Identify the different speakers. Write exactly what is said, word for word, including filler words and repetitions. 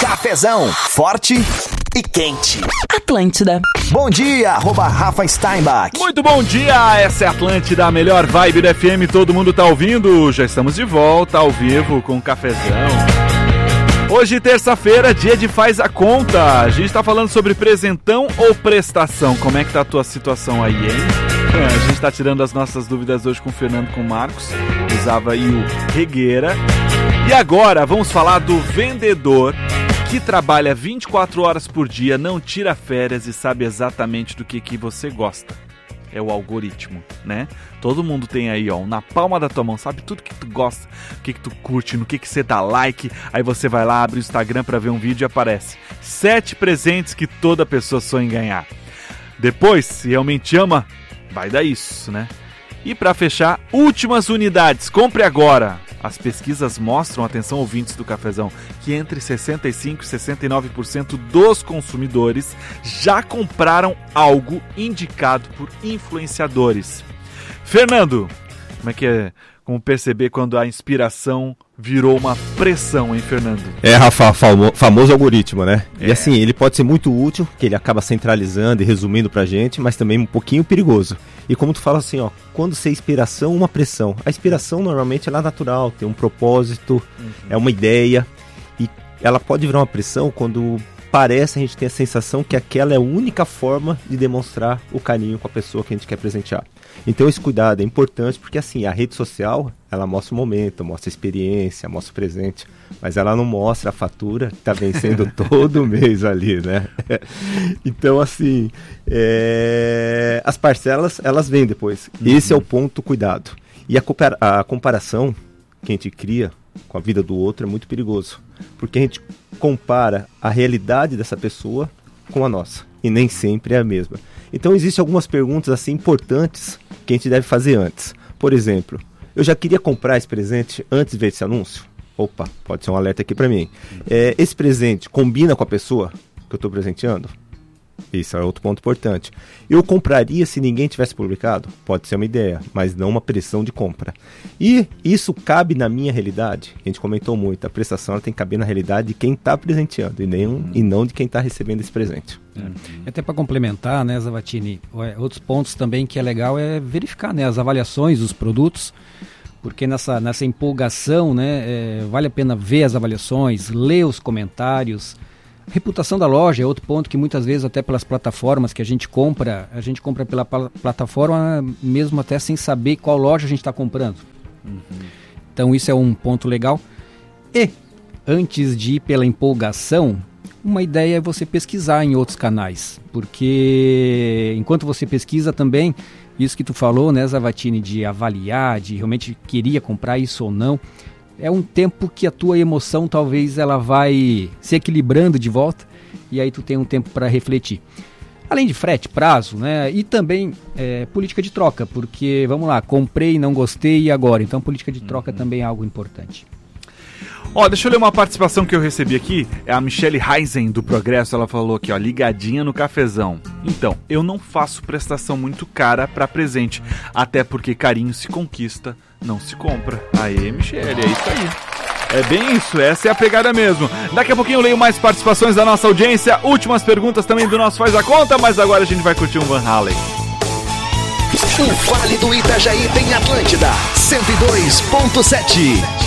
Speaker 1: Cafezão, forte e quente.
Speaker 2: Atlântida.
Speaker 1: Bom dia, arroba Rafa Steinbach.
Speaker 3: Muito bom dia, essa é a Atlântida, a melhor vibe do F M, todo mundo tá ouvindo. Já estamos de volta ao vivo com o Cafezão. Hoje, terça-feira, dia de Faz a Conta. A gente tá falando sobre presentão ou prestação. Como é que tá a tua situação aí, hein? A gente tá tirando as nossas dúvidas hoje com o Fernando, com o Marcos, usava aí o Regueira. E agora vamos falar do vendedor que trabalha vinte e quatro horas por dia, não tira férias e sabe exatamente do que, que você gosta. É o algoritmo, né? Todo mundo tem aí, ó, na palma da tua mão, sabe tudo que tu gosta, o que que tu curte, no que que você dá like. Aí você vai lá, abre o Instagram pra ver um vídeo e aparece sete presentes que toda pessoa sonha em ganhar. Depois, se realmente ama, vai dar isso, né? E pra fechar, últimas unidades, compre agora. As pesquisas mostram, atenção ouvintes do Cafezão, que entre sessenta e cinco por cento e sessenta e nove por cento dos consumidores já compraram algo indicado por influenciadores. Fernando, como é que é? Como perceber quando a inspiração virou uma pressão, hein, Fernando?
Speaker 4: É, Rafa, famo, famoso algoritmo, né?
Speaker 3: É.
Speaker 4: E assim, ele pode ser muito útil, que ele acaba centralizando e resumindo pra gente, mas também um pouquinho perigoso. E como tu fala assim, ó, quando ser inspiração, uma pressão. A inspiração normalmente ela é natural, tem um propósito, uhum. é uma ideia. E ela pode virar uma pressão quando parece a gente ter a sensação que aquela é a única forma de demonstrar o carinho com a pessoa que a gente quer presentear. Então esse cuidado é importante porque assim, a rede social, ela mostra o momento, mostra a experiência, mostra o presente, mas ela não mostra a fatura que está vencendo todo mês ali, né? Então assim, é... as parcelas, elas vêm depois. Uhum. Esse é o ponto cuidado. E a, compara- a comparação que a gente cria com a vida do outro é muito perigoso, porque a gente compara a realidade dessa pessoa com a nossa, e nem sempre é a mesma. Então existem algumas perguntas assim importantes que a gente deve fazer antes. Por exemplo, eu já queria comprar esse presente antes de ver esse anúncio? Opa, pode ser um alerta aqui para mim. É, esse presente combina com a pessoa que eu estou presenteando? Isso é outro ponto importante. Eu compraria se ninguém tivesse publicado? Pode ser uma ideia, mas não uma pressão de compra. E isso cabe na minha realidade? A gente comentou muito, a prestação ela tem que caber na realidade de quem está presenteando e, nem, uhum. e não de quem está recebendo esse presente.
Speaker 5: Uhum. Até para complementar, né, Zavatini, outros pontos também que é legal é verificar, né, as avaliações dos produtos, porque nessa, nessa empolgação, né, é, vale a pena ver as avaliações, ler os comentários. Reputação da loja é outro ponto que muitas vezes até pelas plataformas que a gente compra, a gente compra pela pl- plataforma mesmo até sem saber qual loja a gente está comprando. Uhum. Então isso é um ponto legal. E antes de ir pela empolgação, uma ideia é você pesquisar em outros canais, porque enquanto você pesquisa também, isso que tu falou, né, Zavatini, de avaliar, de realmente queria comprar isso ou não, é um tempo que a tua emoção talvez ela vai se equilibrando de volta e aí tu tem um tempo para refletir. Além de frete, prazo, né? E também é, política de troca, porque, vamos lá, comprei, não gostei e agora? Então política de troca uhum. também é algo importante.
Speaker 3: Ó, deixa eu ler uma participação que eu recebi aqui, é a Michelle Heisen do Progresso, ela falou aqui, ó, ligadinha no Cafezão. Então, eu não faço prestação muito cara pra presente, até porque carinho se conquista, não se compra. Aê, Michelle, é isso aí. É bem isso, essa é a pegada mesmo. Daqui a pouquinho eu leio mais participações da nossa audiência, últimas perguntas também do nosso Faz a Conta, mas agora a gente vai curtir um Van Halen.
Speaker 1: O Vale do Itajaí tem Atlântida, cento e dois ponto sete.